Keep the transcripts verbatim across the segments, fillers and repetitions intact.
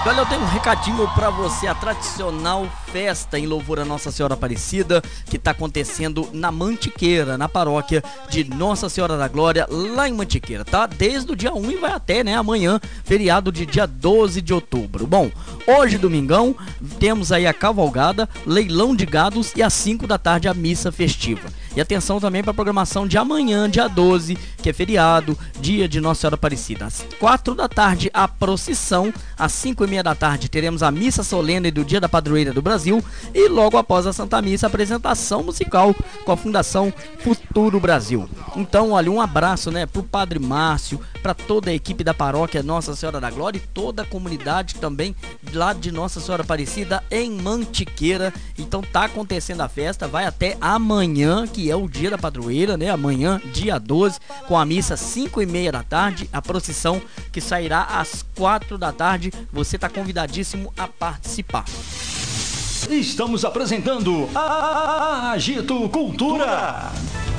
E olha, eu tenho um recadinho pra você, a tradicional festa em louvor a Nossa Senhora Aparecida, que tá acontecendo na Mantiqueira, na paróquia de Nossa Senhora da Glória, lá em Mantiqueira, tá? Desde o dia um e vai até, né, amanhã, feriado de dia doze de outubro. Bom, hoje, domingão, temos aí a cavalgada, leilão de gados e às cinco da tarde a missa festiva. E atenção também para a programação de amanhã, dia doze, que é feriado, dia de Nossa Senhora Aparecida. Às quatro da tarde, a procissão. Às cinco e meia da tarde, teremos a missa solene do Dia da Padroeira do Brasil. E logo após a Santa Missa, a apresentação musical com a Fundação Futuro Brasil. Então, olha, um abraço, né, pro Padre Márcio, para toda a equipe da paróquia Nossa Senhora da Glória e toda a comunidade também lá de Nossa Senhora Aparecida em Mantiqueira. Então tá acontecendo a festa, vai até amanhã, que é o dia da padroeira, né? Amanhã, dia doze, com a missa às cinco e meia da tarde, a procissão que sairá às quatro da tarde. Você tá convidadíssimo a participar. Estamos apresentando a Agito Cultura.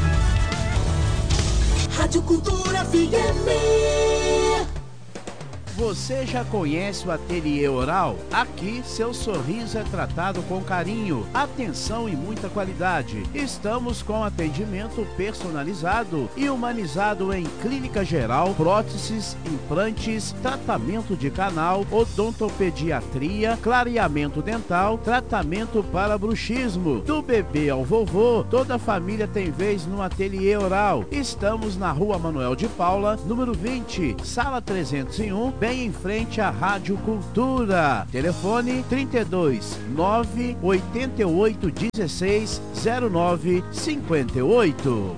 Rádio Cultura F M. Você já conhece o Ateliê Oral? Aqui, seu sorriso é tratado com carinho, atenção e muita qualidade. Estamos com atendimento personalizado e humanizado em clínica geral, próteses, implantes, tratamento de canal, odontopediatria, clareamento dental, tratamento para bruxismo. Do bebê ao vovô, toda a família tem vez no Ateliê Oral. Estamos na Rua Manuel de Paula, número vinte, sala trezentos e um, bem em frente à Rádio Cultura. Telefone trinta e dois, nove oito oito, dezesseis, zero nove cinquenta e oito.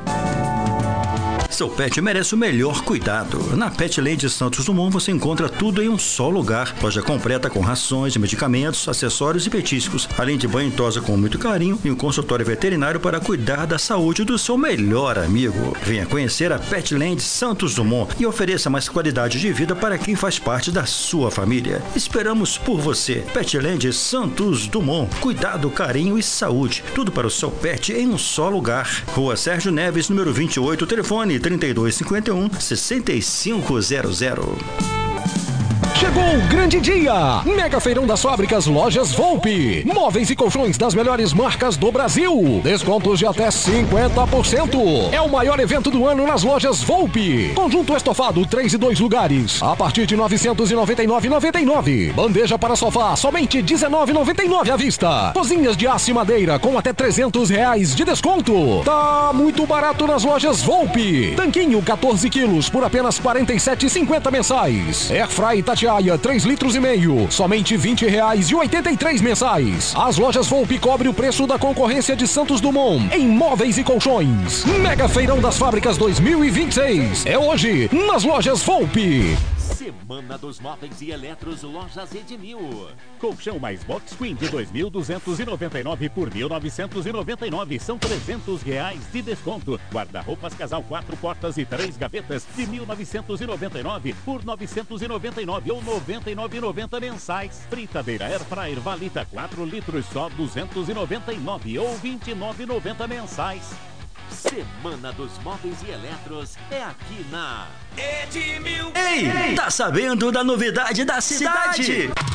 Seu pet merece o melhor cuidado. Na Petland Santos Dumont você encontra tudo em um só lugar. Loja completa com rações, medicamentos, acessórios e petiscos, além de banho e tosa com muito carinho e um consultório veterinário para cuidar da saúde do seu melhor amigo. Venha conhecer a Petland Santos Dumont e ofereça mais qualidade de vida para quem faz parte da sua família. Esperamos por você. Petland Santos Dumont. Cuidado, carinho e saúde. Tudo para o seu pet em um só lugar. Rua Sérgio Neves, número vinte e oito, telefone trinta e dois, cinquenta e um, sessenta e cinco zero zero. Chegou o grande dia! Mega Feirão das Fábricas Lojas Volpi. Móveis e colchões das melhores marcas do Brasil. Descontos de até cinquenta por cento. É o maior evento do ano nas lojas Volpi. Conjunto estofado três e dois lugares, a partir de novecentos e noventa e nove reais e noventa e nove centavos. Bandeja para sofá, somente dezenove reais e noventa e nove centavos à vista. Cozinhas de aço e madeira com até trezentos reais de desconto. Tá muito barato nas lojas Volpi. Tanquinho quatorze quilos por apenas quarenta e sete reais e cinquenta centavos mensais. Airfry Tatiaia três litros e meio, somente vinte reais e oitenta e três mensais. As lojas Volpi cobrem o preço da concorrência de Santos Dumont em móveis e colchões. Mega Feirão das Fábricas dois mil e vinte e seis é hoje nas lojas Volpi. Semana dos Móveis e Eletros Lojas Edmil. Colchão mais box queen de dois mil duzentos e noventa e nove por mil novecentos e noventa e nove, são trezentos reais de desconto. Guarda-roupas casal quatro portas e três gavetas de mil novecentos e noventa e nove por novecentos e noventa e nove ou noventa e nove reais e noventa centavos mensais. Fritadeira Air Fryer Valita quatro litros só duzentos e noventa e nove ou vinte e nove reais e noventa centavos mensais. Semana dos Móveis e Eletros é aqui na Edmil. Ei, tá sabendo da novidade da cidade?